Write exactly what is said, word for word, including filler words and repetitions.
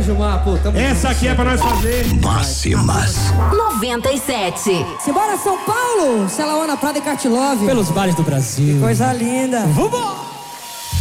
Gilmar, pô, tamo Essa aqui é pra nós fazer. Máximas. noventa e sete. Simbora São Paulo, Celaona, Prada e Cartilove. Pelos bares do Brasil. Coisa linda. Vambora!